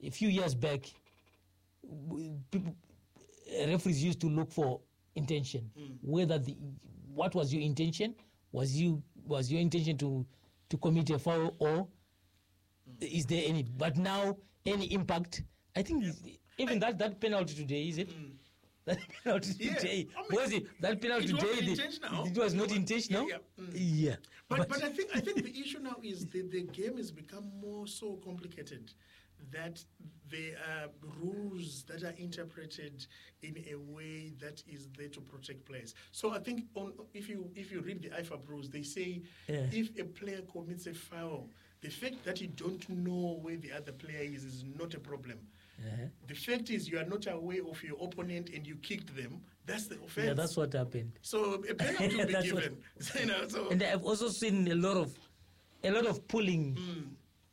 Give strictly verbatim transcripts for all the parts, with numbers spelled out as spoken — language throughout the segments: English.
a few years back, w- people, referees used to look for intention. Mm. Whether the what was your intention? Was you was your intention to to commit a foul, or Mm. is there any? But now any impact? I think Yeah. even I, that that penalty today, is it? Mm. That penalty Yeah. today, I mean, was it? That penalty it wasn't today, the- intentional. it was not It was- intentional. yeah, yeah. Mm. Yeah. But, but I think I think the issue now is that the game has become more so complicated that there are rules that are interpreted in a way that is there to protect players. So I think on, if you if you read the I F A B rules, they say Yeah. if a player commits a foul, the fact that you don't know where the other player is is not a problem. Uh-huh. The fact is you are not aware of your opponent and you kicked them. That's the offense. Yeah, that's what happened. So a penalty will be That's what- given. you know, so And I've also seen a lot of a lot of pulling. mm,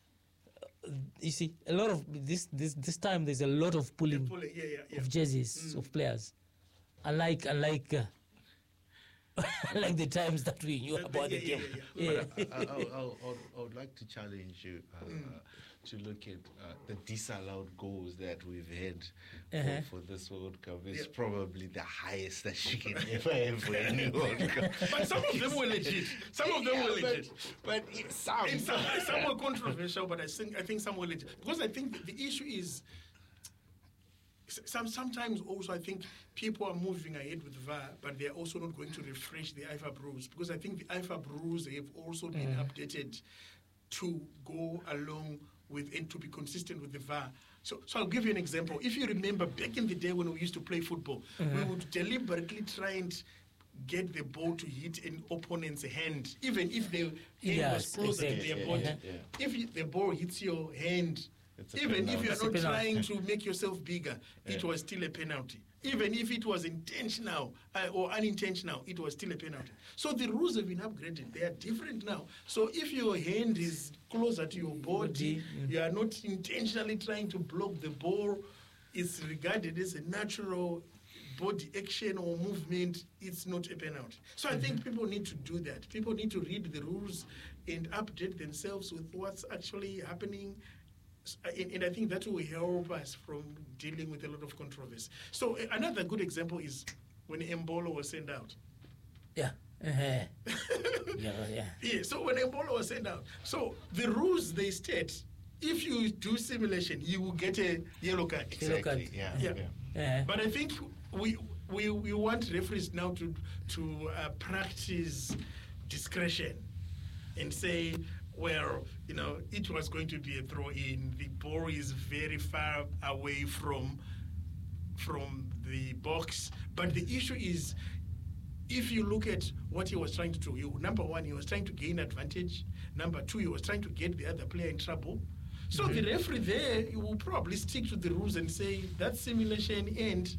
You see, a lot of this this this time there's a lot of pulling pull it, yeah, yeah, yeah. of jerseys Mm. of players, unlike unlike uh, like the times that we knew Yeah, about yeah, the yeah, game. yeah, Yeah. But I, I, I, I, I would like to challenge you uh, Mm. to look at uh, the disallowed goals that we've had Uh-huh. for, for this World Cup. It's Yeah. probably the highest that you can ever have for any World Cup. But some of them were legit. Some of them Yeah, were but- legit. But it's some. And some, some were controversial, but I think I think some were legit. Because I think the, the issue is s- some sometimes also I think people are moving ahead with V A R, but they're also not going to refresh the I F A B rules, because I think the I F A B rules have also been Mm. updated to go along with and to be consistent with the V A R. So, so I'll give you an example. If you remember back in the day when we used to play football, we would deliberately try and get the ball to hit an opponent's hand, even if the hand Yes, was closer exactly. to their Yeah, body. yeah, yeah. If you, the ball hits your hand, It's a even if you are It's a not penalty. trying to make yourself bigger, it Yeah. was still a penalty. Even if it was intentional uh, or unintentional, it was still a penalty. So the rules have been upgraded. They are different now. So if your hand is closer to your body, Body, mm. you are not intentionally trying to block the ball, it's regarded as a natural body action or movement, it's not a penalty. So I think people need to do that. People need to read the rules and update themselves with what's actually happening. S- And, and I think that will help us from dealing with a lot of controversy. So uh, another good example is when Embolo was sent out. Yeah. Uh-huh. yeah, yeah. Yeah, so when Embolo was sent out, so the rules they state, if you do simulation, you will get a yellow card. Yellow card. Exactly. Yeah. Yeah. yeah. Uh-huh. But I think we we, we want referees now to to uh, practice discretion and say, well, you know, it was going to be a throw in. The ball is very far away from from the box. But the issue is, if you look at what he was trying to do, you, number one, he was trying to gain advantage. Number two, he was trying to get the other player in trouble. So the referee there, he will probably stick to the rules and say, that simulation end,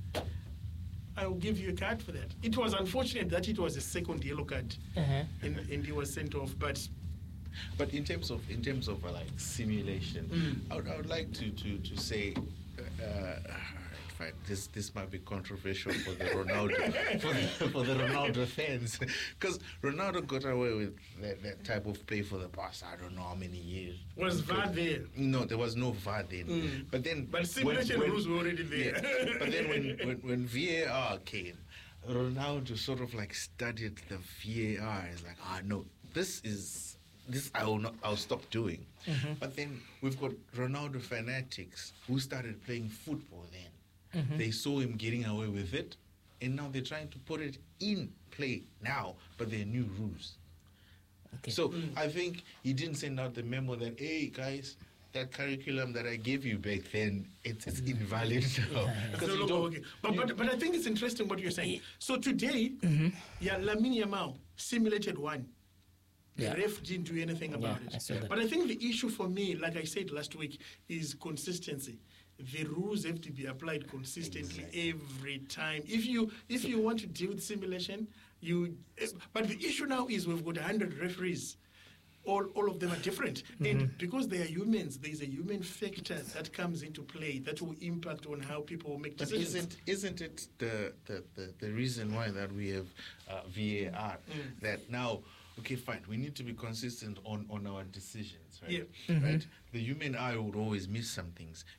I will give you a card for that. It was unfortunate that it was a second yellow card Uh-huh. and, and he was sent off. But But in terms of in terms of uh, like simulation, Mm. I, would, I would like to to to say, uh, in fact, this this might be controversial for the Ronaldo for, the, for the Ronaldo fans, because Ronaldo got away with that, that type of play for the past I don't know how many years. was V A R there? No, there was no V A R then. Mm. But then, But simulation when- when- rules were already there. Yeah. But then when, when when V A R came, Ronaldo sort of like studied the V A R. It's like, ah, no, this is this I will not. I'll stop doing. Mm-hmm. But then we've got Ronaldo fanatics who started playing football. Then Mm-hmm. they saw him getting away with it, and now they're trying to put it in play now. But there are new rules. Okay. So I think he didn't send out the memo that, hey guys, that curriculum that I gave you back then, it's, it's invalid now. Yeah, yeah. Because No, you no, don't- okay. But, but but I think it's interesting what you're saying. So today, Mm-hmm. yeah, Lamine Yamal simulated one. The Yeah. ref didn't do anything about Yeah, I it. saw that. But I think the issue for me, like I said last week, is consistency. The rules have to be applied consistently every time. If you if you want to deal with simulation, you. eh, But the issue now is we've got one hundred referees. All, all of them are different. And because they are humans, there's a human factor that comes into play that will impact on how people make But decisions. isn't isn't it the, the, the, the reason why that we have uh, V A R? Mm. That now, okay, fine, we need to be consistent on, on our decisions, right? Yeah. Right? The human eye would always miss some things.